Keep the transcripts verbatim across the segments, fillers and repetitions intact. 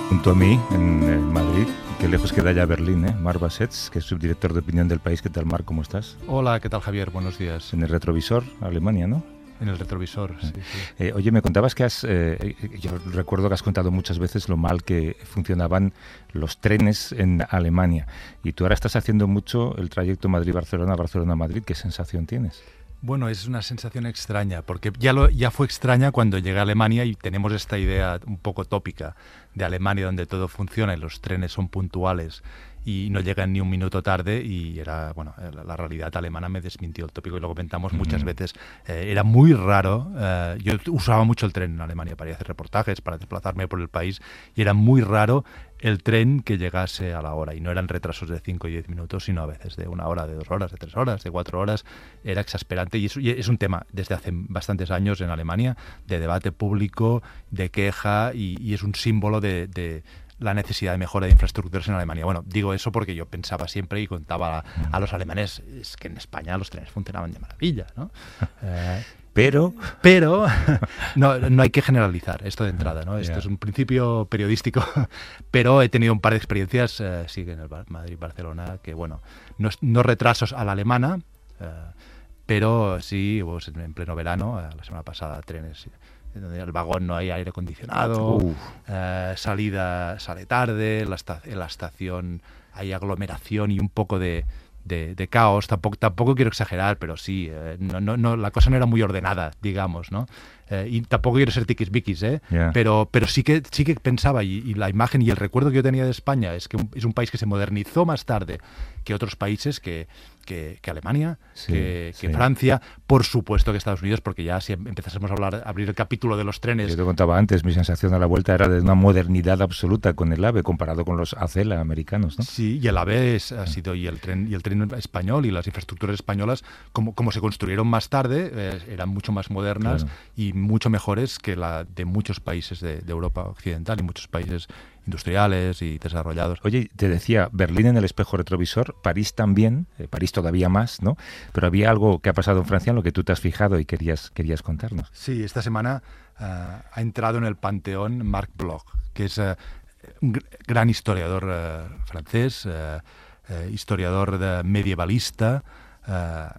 Junto a mí, en, en Madrid, qué lejos queda ya Berlín, ¿eh? Marc Bassets, que es subdirector de opinión del País. ¿Qué tal, Marc? ¿Cómo estás? Hola, ¿qué tal, Javier? Buenos días. En el retrovisor, Alemania, ¿no? En el retrovisor, sí. sí. Eh, oye, me contabas que has, eh, yo recuerdo que has contado muchas veces lo mal que funcionaban los trenes en Alemania. Y tú ahora estás haciendo mucho el trayecto Madrid-Barcelona, Barcelona-Madrid. ¿Qué sensación tienes? Bueno, es una sensación extraña, porque ya, lo, ya fue extraña cuando llegué a Alemania y tenemos esta idea un poco tópica de Alemania donde todo funciona y los trenes son puntuales y no llegan ni un minuto tarde, y era, bueno, la, la realidad alemana me desmintió el tópico y lo comentamos muchas mm. veces. Eh, era muy raro, eh, yo usaba mucho el tren en Alemania para ir a hacer reportajes, para desplazarme por el país, y era muy raro el tren que llegase a la hora, y no eran retrasos de cinco y diez minutos, sino a veces de una hora, de dos horas, de tres horas, de cuatro horas. Era exasperante, y, eso, y es un tema desde hace bastantes años en Alemania, de debate público, de queja, y, y es un símbolo de, de la necesidad de mejora de infraestructuras en Alemania. Bueno, digo eso porque yo pensaba siempre y contaba a, a los alemanes, es que en España los trenes funcionaban de maravilla, ¿no? Eh, Pero, pero no, no hay que generalizar esto de entrada, ¿no? Esto yeah. es un principio periodístico, pero he tenido un par de experiencias, eh, sí, en el Madrid-Barcelona, que bueno, no, no retrasos a la alemana, eh, pero sí, pues, en pleno verano, eh, la semana pasada, trenes donde el vagón no hay aire acondicionado, uh. eh, salida sale tarde, la esta- en la estación hay aglomeración y un poco de De, de caos. Tampoco, tampoco quiero exagerar, pero sí, eh, no, no, no, la cosa no era muy ordenada, digamos, ¿no? Eh, y tampoco quiero ser tiquismiquis, ¿eh? Yeah. Pero, pero sí que sí que pensaba, y, y la imagen y el recuerdo que yo tenía de España es que un, es un país que se modernizó más tarde que otros países, que, que, que Alemania, sí, que, que sí. Francia, por supuesto que Estados Unidos, porque ya si empezásemos a hablar, a abrir el capítulo de los trenes... Yo te contaba antes, mi sensación a la vuelta era de una modernidad absoluta con el AVE comparado con los Acela americanos, ¿no? Sí, y el AVE es, ha sido, y el tren y el tren español y las infraestructuras españolas, como, como se construyeron más tarde, eh, eran mucho más modernas, claro, y mucho mejores que la de muchos países de, de Europa occidental y muchos países industriales y desarrollados. Oye, te decía, Berlín en el espejo retrovisor, París también, eh, París todavía más, ¿no? Pero había algo que ha pasado en Francia en lo que tú te has fijado y querías, querías contarnos. Sí, esta semana uh, ha entrado en el panteón Marc Bloch, que es uh, un gr- gran historiador uh, francés, uh, uh, historiador de medievalista, uh,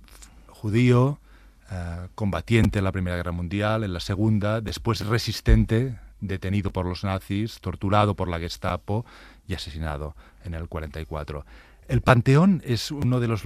judío, uh, combatiente en la Primera Guerra Mundial, en la Segunda, después resistente, detenido por los nazis, torturado por la Gestapo y asesinado en el cuarenta y cuatro. El Panteón es uno de los